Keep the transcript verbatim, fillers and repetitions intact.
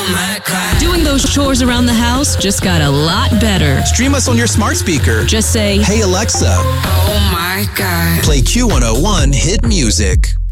my God. Doing those chores around the house just got a lot better. Stream us on your smart speaker. Just say, "Hey Alexa, Oh my God. play Q one oh one Hit Music."